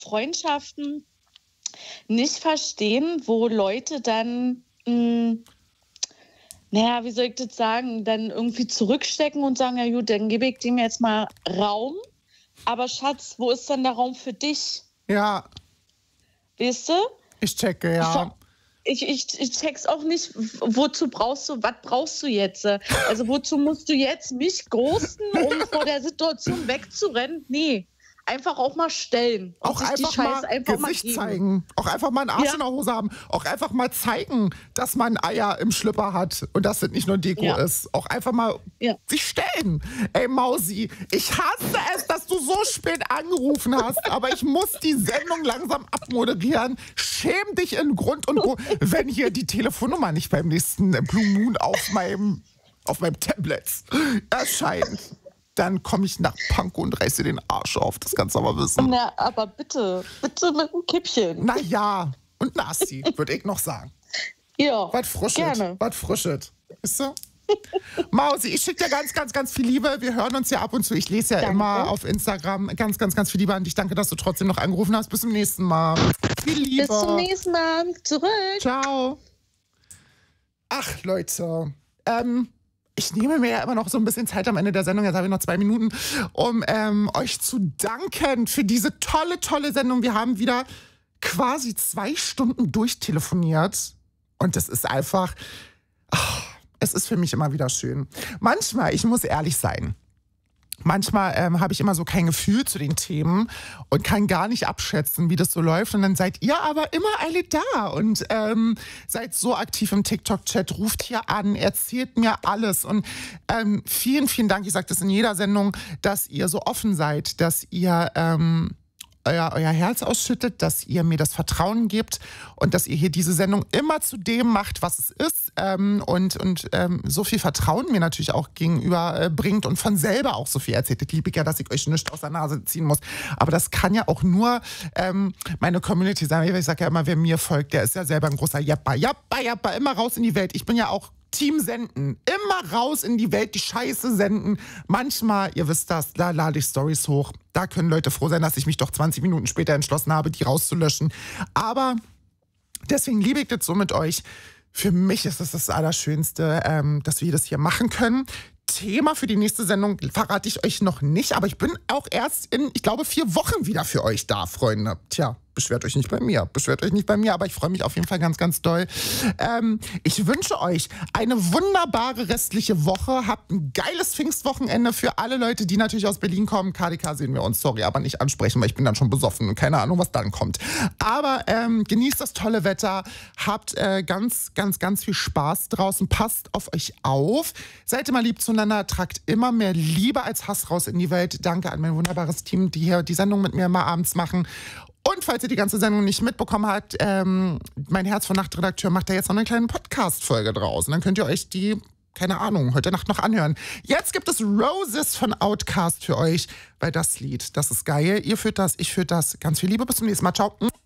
Freundschaften nicht verstehen, wo Leute dann, naja, wie soll ich das sagen, dann irgendwie zurückstecken und sagen, ja gut, dann gebe ich dem jetzt mal Raum. Aber Schatz, wo ist denn der Raum für dich? Ja. Weißt du? Ich checke, ja. Ich check's auch nicht, was brauchst du jetzt? Also wozu musst du jetzt mich ghosten, um vor der Situation wegzurennen? Nee. Einfach auch mal stellen. Auch einfach mal Gesicht zeigen. Auch einfach mal einen Arsch in der Hose haben. Auch einfach mal zeigen, dass man Eier im Schlüpper hat und dass das nicht nur Deko ist. Auch einfach mal sich stellen. Ey, Mausi, ich hasse es, dass du so spät angerufen hast, aber ich muss die Sendung langsam abmoderieren. Schäm dich in Grund und Boden, wenn hier die Telefonnummer nicht beim nächsten Blue Moon auf meinem Tablet erscheint. Dann komme ich nach Pankow und reiße dir den Arsch auf. Das kannst du aber wissen. Na, aber bitte mit einem Kippchen. Na ja, und Nasti, würde ich noch sagen. Ja, was frischet, gerne. Was frischet. Weißt du? Mausi, ich schicke dir ganz, ganz, ganz viel Liebe. Wir hören uns ja ab und zu. Ich lese ja immer auf Instagram. Ganz, ganz, ganz viel Liebe an dich. Danke, dass du trotzdem noch angerufen hast. Bis zum nächsten Mal. Viel Liebe. Bis zum nächsten Mal. Zurück. Ciao. Ach, Leute. Ich nehme mir ja immer noch so ein bisschen Zeit am Ende der Sendung, jetzt habe ich noch 2 Minuten, um euch zu danken für diese tolle, tolle Sendung. Wir haben wieder quasi 2 Stunden durchtelefoniert und das ist einfach, es ist für mich immer wieder schön. Manchmal, ich muss ehrlich sein, manchmal habe ich immer so kein Gefühl zu den Themen und kann gar nicht abschätzen, wie das so läuft. Und dann seid ihr aber immer alle da und seid so aktiv im TikTok-Chat, ruft hier an, erzählt mir alles. Und vielen, vielen Dank, ich sage das in jeder Sendung, dass ihr so offen seid, dass ihr euer Herz ausschüttet, dass ihr mir das Vertrauen gebt und dass ihr hier diese Sendung immer zu dem macht, was es ist und so viel Vertrauen mir natürlich auch gegenüber bringt und von selber auch so viel erzählt. Ich liebe ja, dass ich euch nichts aus der Nase ziehen muss. Aber das kann ja auch nur meine Community sein. Ich sage ja immer, wer mir folgt, der ist ja selber ein großer Jappa. Jappa, Jappa, immer raus in die Welt. Ich bin ja auch Team senden. Immer raus in die Welt, die Scheiße senden. Manchmal, ihr wisst das, da lade ich Storys hoch. Da können Leute froh sein, dass ich mich doch 20 Minuten später entschlossen habe, die rauszulöschen. Aber deswegen liebe ich das so mit euch. Für mich ist es das Allerschönste, dass wir das hier machen können. Thema für die nächste Sendung verrate ich euch noch nicht, aber ich bin auch erst in, ich glaube, 4 Wochen wieder für euch da, Freunde. Tja, beschwert euch nicht bei mir. Beschwert euch nicht bei mir, aber ich freue mich auf jeden Fall ganz, ganz doll. Ich wünsche euch eine wunderbare restliche Woche. Habt ein geiles Pfingstwochenende für alle Leute, die natürlich aus Berlin kommen. KDK sehen wir uns, sorry, aber nicht ansprechen, weil ich bin dann schon besoffen und keine Ahnung, was dann kommt. Aber genießt das tolle Wetter. Habt ganz, ganz, ganz viel Spaß draußen. Passt auf euch auf. Seid immer lieb zueinander. Tragt immer mehr Liebe als Hass raus in die Welt. Danke an mein wunderbares Team, die hier die Sendung mit mir immer abends machen. Und falls ihr die ganze Sendung nicht mitbekommen habt, mein Herz von Nachtredakteur macht da jetzt noch eine kleine Podcast-Folge draus. Und dann könnt ihr euch die, keine Ahnung, heute Nacht noch anhören. Jetzt gibt es Roses von Outkast für euch, weil das Lied, das ist geil. Ihr führt das, ich führt das. Ganz viel Liebe, bis zum nächsten Mal. Ciao.